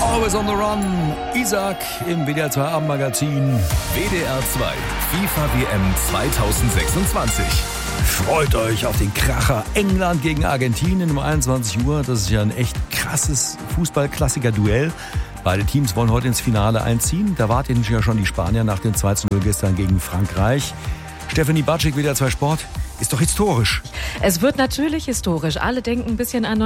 Always on the Run. Isaac im WDR 2 Abendmagazin. WDR 2 FIFA WM 2026. Freut euch auf den Kracher England gegen Argentinien um 21 Uhr. Das ist ja ein echt krasses Fußballklassiker-Duell. Beide Teams wollen heute ins Finale einziehen. Da warten ja schon die Spanier nach dem 2:0 gestern gegen Frankreich. Stefanie Batschik, WDR 2 Sport. Ist doch historisch. Es wird natürlich historisch. Alle denken ein bisschen an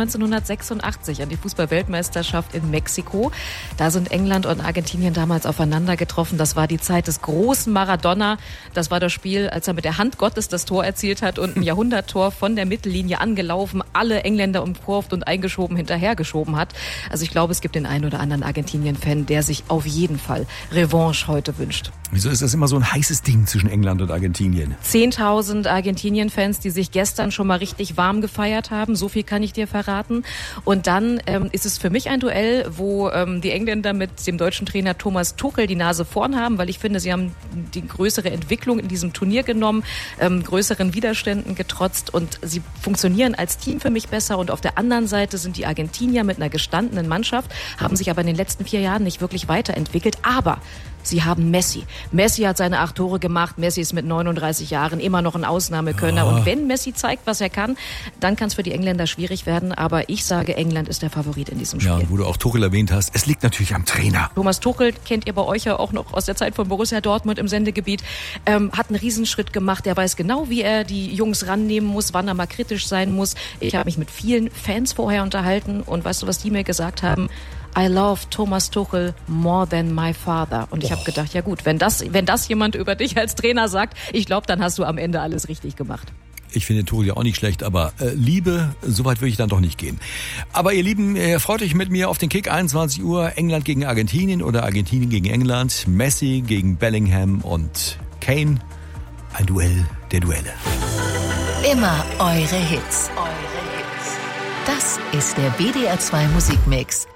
1986, an die Fußball-Weltmeisterschaft in Mexiko. Da sind England und Argentinien damals aufeinander getroffen. Das war die Zeit des großen Maradona. Das war das Spiel, als er mit der Hand Gottes das Tor erzielt hat und ein Jahrhunderttor von der Mittellinie angelaufen, alle Engländer umkurvt und eingeschoben, hinterhergeschoben hat. Also ich glaube, es gibt den einen oder anderen Argentinien-Fan, der sich auf jeden Fall Revanche heute wünscht. Wieso ist das immer so ein heißes Ding zwischen England und Argentinien? 10.000 Argentinien-Fans, die sich gestern schon mal richtig warm gefeiert haben. So viel kann ich dir verraten. Und dann ist es für mich ein Duell, wo die Engländer mit dem deutschen Trainer Thomas Tuchel die Nase vorn haben, weil ich finde, sie haben die größere Entwicklung in diesem Turnier genommen, größeren Widerständen getrotzt und sie funktionieren als Team für mich besser. Und auf der anderen Seite sind die Argentinier mit einer gestandenen Mannschaft, haben sich aber in den letzten 4 Jahren nicht wirklich weiterentwickelt. Aber sie haben Messi. Messi hat seine 8 Tore gemacht. Messi ist mit 39 Jahren immer noch ein Ausnahmekönner. Ja. Und wenn Messi zeigt, was er kann, dann kann es für die Engländer schwierig werden. Aber ich sage, England ist der Favorit in diesem Spiel. Ja, und wo du auch Tuchel erwähnt hast, es liegt natürlich am Trainer. Thomas Tuchel kennt ihr bei euch ja auch noch aus der Zeit von Borussia Dortmund im Sendegebiet. Hat einen Riesenschritt gemacht. Er weiß genau, wie er die Jungs rannehmen muss, wann er mal kritisch sein muss. Ich habe mich mit vielen Fans vorher unterhalten. Und weißt du, was die mir gesagt haben? I love Thomas Tuchel more than my father. Und ich habe gedacht, ja gut, wenn das jemand über dich als Trainer sagt, ich glaube, dann hast du am Ende alles richtig gemacht. Ich finde Tuchel ja auch nicht schlecht, aber Liebe, so weit würde ich dann doch nicht gehen. Aber ihr Lieben, freut euch mit mir auf den Kick, 21 Uhr, England gegen Argentinien oder Argentinien gegen England, Messi gegen Bellingham und Kane, ein Duell der Duelle. Immer eure Hits. Das ist der WDR 2 Musikmix